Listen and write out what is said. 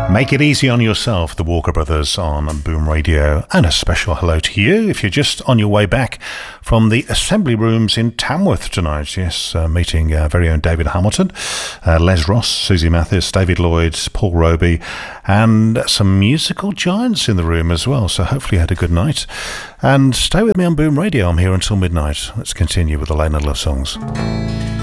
Make it easy on yourself, the Walker Brothers on Boom Radio. And a special hello to you if you're just on your way back from the Assembly Rooms in Tamworth tonight. Yes, meeting very own David Hamilton, Les Ross, Susie Mathis, David Lloyd, Paul Roby, and some musical giants in the room as well. So hopefully you had a good night. And stay with me on Boom Radio. I'm here until midnight. Let's continue with the Late Night Love Songs.